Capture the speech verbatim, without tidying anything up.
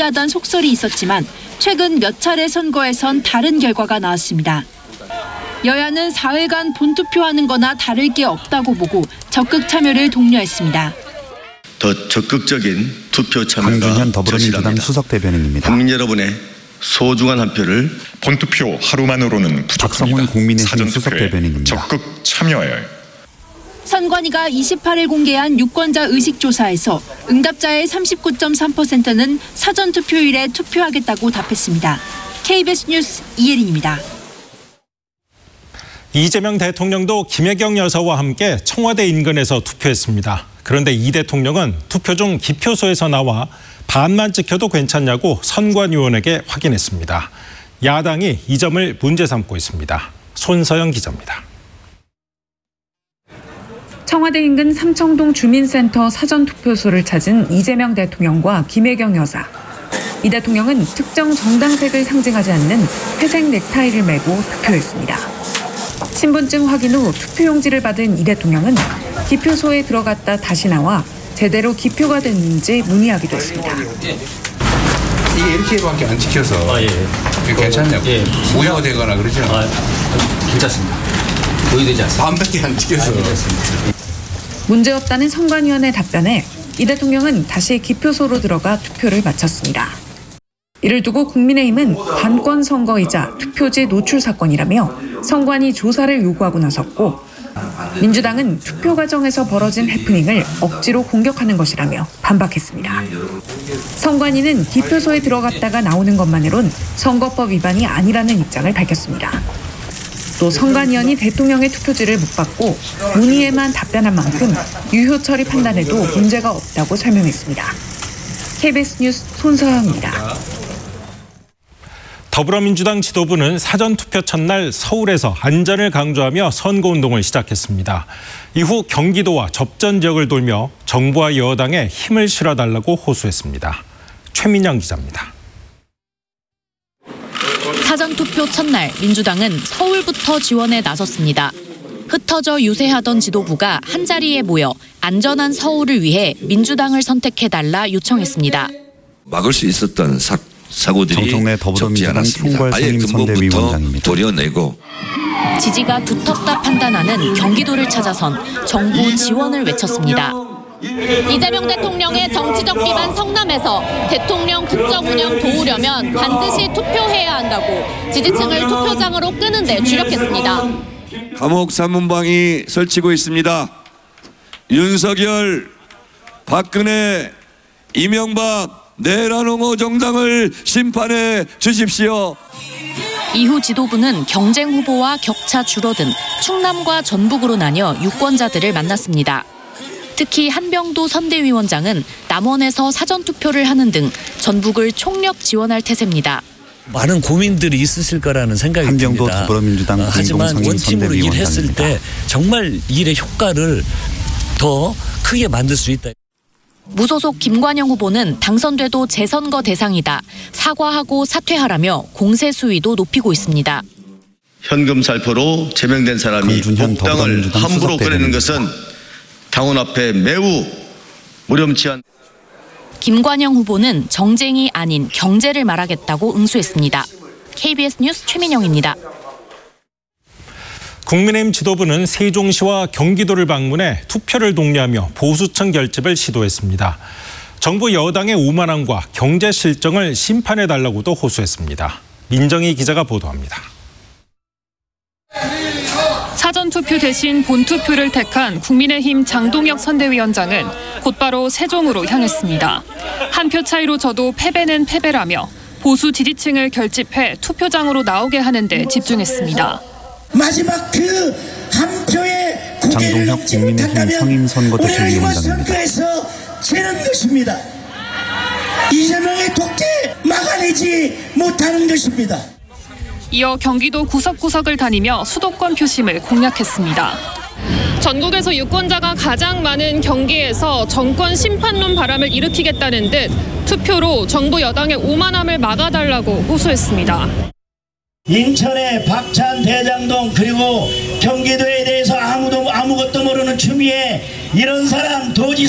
유리하다는 속설이 있었지만 최근 몇 차례 선거에선 다른 결과가 나왔습니다. 여야는 사흘간 본투표하는 거나 다를 게 없다고 보고 적극 참여를 독려했습니다. 더 적극적인 투표 참여가 강준현 더불어민주당 절실합니다. 수석 대변인입니다. 국민 여러분의 소중한 한 표를 본투표 하루만으로는 부족합니다. 박성훈 국민의힘 사전투표에 수석 대변인입니다. 적극 참여해야 해요. 선관위가 이십팔 일 공개한 유권자 의식조사에서 응답자의 삼십구 점 삼 퍼센트는 사전투표일에 투표하겠다고 답했습니다. 케이비에스 뉴스 이혜린입니다. 이재명 대통령도 김혜경 여사와 함께 청와대 인근에서 투표했습니다. 그런데 이 대통령은 투표 중 기표소에서 나와 반만 찍혀도 괜찮냐고 선관위원에게 확인했습니다. 야당이 이 점을 문제 삼고 있습니다. 손서영 기자입니다. 청와대 인근 삼청동 주민센터 사전투표소를 찾은 이재명 대통령과 김혜경 여사. 이 대통령은 특정 정당색을 상징하지 않는 회색 넥타이를 메고 투표했습니다. 신분증 확인 후 투표용지를 받은 이 대통령은 기표소에 들어갔다 다시 나와 제대로 기표가 됐는지 문의하기도 했습니다. 이게 이렇게밖에 안 찍혀서 아, 예. 괜찮냐고. 예. 무효가 되거나 그러죠? 아, 괜찮습니다. 보여되지 않습니다. 반밖에 안 찍혀서. 아, 문제없다는 선관위원의 답변에 이 대통령은 다시 기표소로 들어가 투표를 마쳤습니다. 이를 두고 국민의힘은 관권 선거이자 투표지 노출 사건이라며 선관위 조사를 요구하고 나섰고, 민주당은 투표 과정에서 벌어진 해프닝을 억지로 공격하는 것이라며 반박했습니다. 선관위는 기표소에 들어갔다가 나오는 것만으론 선거법 위반이 아니라는 입장을 밝혔습니다. 또 선관위원이 대통령의 투표지를 못 받고 문의에만 답변한 만큼 유효 처리 판단에도 문제가 없다고 설명했습니다. 케이비에스 뉴스 손서영입니다. 더불어민주당 지도부는 사전투표 첫날 서울에서 안전을 강조하며 선거운동을 시작했습니다. 이후 경기도와 접전 지역을 돌며 정부와 여당에 힘을 실어달라고 호소했습니다. 최민영 기자입니다. 사전투표 첫날 민주당은 서울부터 지원에 나섰습니다. 흩어져 유세하던 지도부가 한자리에 모여 안전한 서울을 위해 민주당을 선택해달라 요청했습니다. 막을 수 있었던 사, 사고들이 적지 않았습니다. 아예 근본부터 도려내고. 지지가 두텁다 판단하는 경기도를 찾아선 정부 지원을 외쳤습니다. 이재명 대통령의 정치적 기반 성남에서 대통령 국정 운영 도우려면 반드시 투표해야 한다고 지지층을 투표장으로 끄는 데 주력했습니다. 감옥 삼문방이 설치고 있습니다. 윤석열, 박근혜, 이명박, 내란옹호 정당을 심판해 주십시오. 이후 지도부는 경쟁 후보와 격차 줄어든 충남과 전북으로 나뉘어 유권자들을 만났습니다. 특히 한병도 선대위원장은 남원에서 사전투표를 하는 등 전북을 총력 지원할 태세입니다. 많은 고민들이 있으실 거라는 생각이 한병도 듭니다. 더불어민주당 어, 하지만 원팀으로 일했을 때 정말 일의 효과를 더 크게 만들 수 있다. 무소속 김관영 후보는 당선돼도 재선거 대상이다. 사과하고 사퇴하라며 공세 수위도 높이고 있습니다. 현금 살포로 제명된 사람이 복당을 함부로 꺼내는 것은 당원 앞에 매우 무렴치한. 김관영 후보는 정쟁이 아닌 경제를 말하겠다고 응수했습니다. 케이비에스 뉴스 최민영입니다. 국민의힘 지도부는 세종시와 경기도를 방문해 투표를 독려하며 보수층 결집을 시도했습니다. 정부 여당의 오만함과 경제 실정을 심판해달라고도 호소했습니다. 민정희 기자가 보도합니다. 사전투표 대신 본투표를 택한 국민의힘 장동혁 선대위원장은 곧바로 세종으로 향했습니다. 한 표 차이로 져도 패배는 패배라며 보수 지지층을 결집해 투표장으로 나오게 하는 데 집중했습니다. 마지막 그 한 표의 장동혁 국민의힘 상임선거대책위원장입니다. 재는 것입니다. 이재명의 독재 막아내지 못하는 것입니다. 이어 경기도 구석구석을 다니며 수도권 표심을 공략했습니다. 전국에서 유권자가 가장 많은 경기에서 정권 심판론 바람을 일으키겠다는 듯 투표로 정부 여당의 오만함을 막아달라고 호소했습니다. 인천의 박찬 대장동 그리고 경기도에 대해서 아무도 아무것도 모르는 추미애 이런 사람 도지사